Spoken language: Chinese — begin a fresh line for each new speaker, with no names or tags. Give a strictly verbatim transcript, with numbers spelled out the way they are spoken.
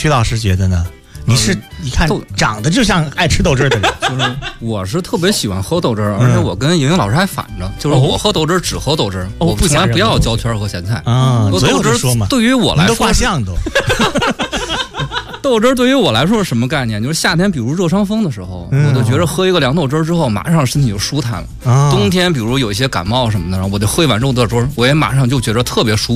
曲老师觉得呢？你是、嗯、你看长得就像爱吃豆汁儿的人，
就是我是特别喜欢喝豆汁儿，而且我跟莹莹老师还反着，就是我喝豆汁儿只喝豆汁儿，
哦、
我从来不要焦圈和咸菜
啊。
豆汁儿对于我来说，
都画像都。
豆汁儿对于我来说是什么概念？就是夏天，比如热伤风的时候，嗯、我就觉得喝一个凉豆汁儿之后，马上身体就舒坦了。啊、冬天，比如有一些感冒什么的，我就喝一碗肉豆汁儿，我也马上就觉得特别舒服。